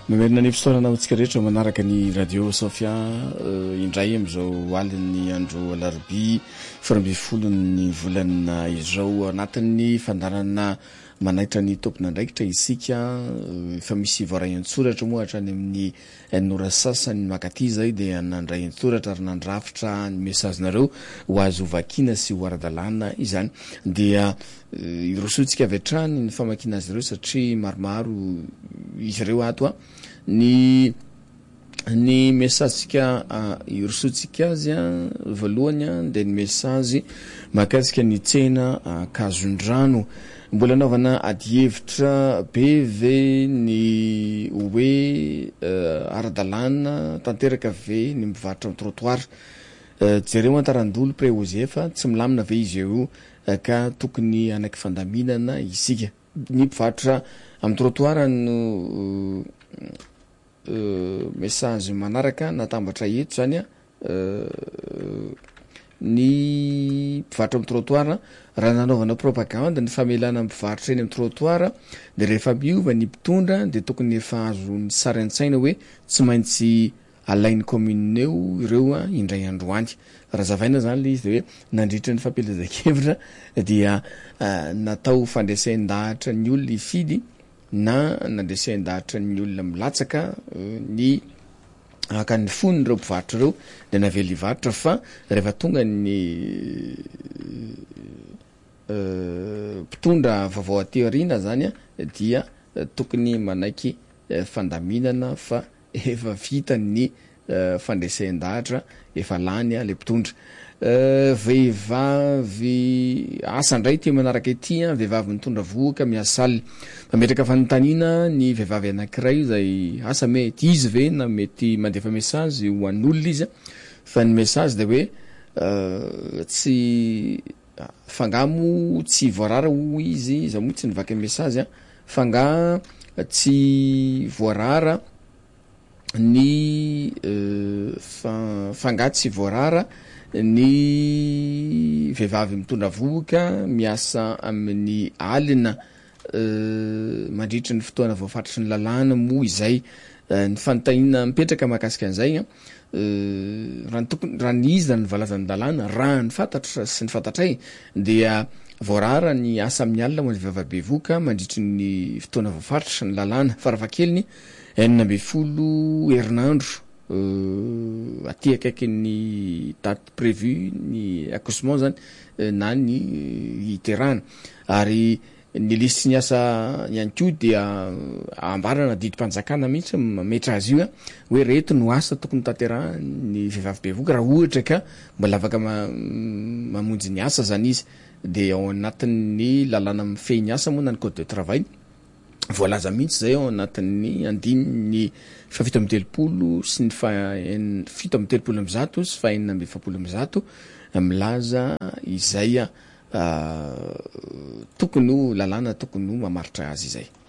Mamerina ny fisaorana antsika rehetra manaraka ny radio Sofia indray am'izao alin'ny andro alarobia 12 ny volana izao anatin'ny fandarana manaitra ny tompona andraikitra isika fa misy voarayan-tsoratra moa hatrany amin'ny nora sasany makaty zay dia nandrayan-tsoratra ary nandrafitra ny mesazinareo ho azo vakiana sy ho ara-dalàna izany dia irosotsika avy hatrany ny famakiana azy ireo satria maromaro izy ireo ato ny mesazika irosotsika azy voalohany dia ny mesazy makasika ny tsena Kazondrano mbola naovana adihevitra be ve ny hoe ara-dalàna tanteraka ve ny mivarotra amin'ny trottoir jereo antarandolo préozefa tsy milamina ve izy eo ka tokony anaky fandaminana isika ny mpivarotra amin'ny trottoir no message manaraka natambatra eto zany ny mpivarotra amin'ny trottoir raha nanaovana propagande ny famelana mpivarotra eny amin'ny trottoir de rehefa miova ny mpitondra de tokony efa azo ny sary an-tsaina hoe tsy maintsy alainy commune eo ireo indray androany raha zavaina zany le izy de hoe nandritra ny fampelezan-kevitra dia natao fandresan-dahatra ny olona ifidy na nandresan-dahatra ny olona milatsaka ny aka ny fony ireo mpivarotra ireo de navely hivarotra fa rehefa tonga ny mpitondra vaovao aty aoriana zany dia tokony manaiky fandaminana fa efa vita ny fandresan-dahatra efa lany le mpitondra vehivavy asa ndray ty manaraka ety vehivavy mitondra vohoka miasaly mametraka fanontaniana ny vehivavy anankiray zay asa mety izy ve na mety mandefa message ho an'olona izy fa ny message de hoe tsy fangamo tsy voarara ho izy izy moa tsy nivaky message fanga tsy voarara ny fanga tsy voarara ny vehivavy mitondra vohoka miasa amin'ny alina mandritra ny fotoana voafatatry ny lalàna moa izay ny fanontaniana mipetraka mahakasika an'izay raha ny izy ny valazan'ny lalàna raha ny fantatra sy ny fantatray dia voarara ny asa amin'ny alina moa ny vehivavy be vohoka mandritry ny fotoana voafatatry ny lalàna farafahakeliny 40 herinandro aty akaiky ny date prévue ny accouchement zany na ny iterana ary ny listy ny asa ihany koa dia ambarana didim-panjakana mihitsy mametra azy io hoe reto no asa tokony tanterahany vehivavy be vohoka raha ohatra ka mbola afaka mamonjy ny asa zany izy de ao anatin'ny lalàna mifehy ny asa moa na ny code de travail voalaza mihitsy zay ao anatin'ny andininy 730 sy ny 730 sy 470 milaza izay tokony lalàna tokony mamaritra azy izay